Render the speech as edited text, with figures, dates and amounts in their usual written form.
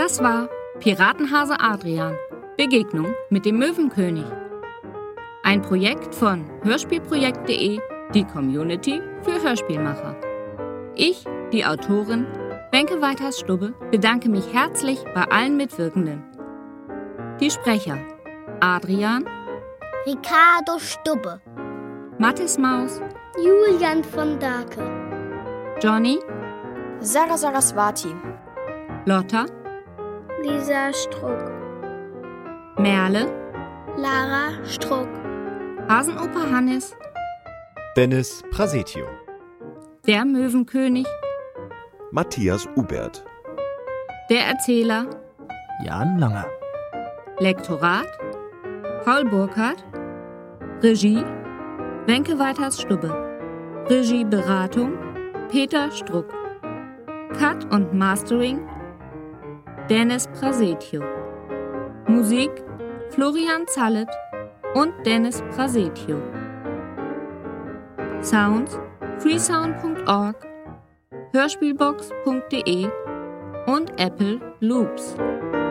Das war Piratenhase Adrian, Begegnung mit dem Möwenkönig. Ein Projekt von hörspielprojekt.de, die Community für Hörspielmacher. Ich, die Autorin Wenke Weiters-Stubbe, bedanke mich herzlich bei allen Mitwirkenden. Die Sprecher: Adrian, Ricardo Stubbe, Mathis Maus, Julian von Dake, Johnny, Sarah Saraswati, Lotta, Lisa Struck, Merle, Lara Struck, Hasenoper Hannes, Dennis Prasetio, der Möwenkönig, Matthias Ubert, der Erzähler, Jan Langer, Lektorat, Paul Burkhardt, Regie, Wenke Weiters-Stubbe, Regieberatung, Peter Struck, Cut und Mastering, Dennis Prasetio, Musik, Florian Zallet und Dennis Prasetio, Sounds, freesound.org, hörspielbox.de und Apple Loops.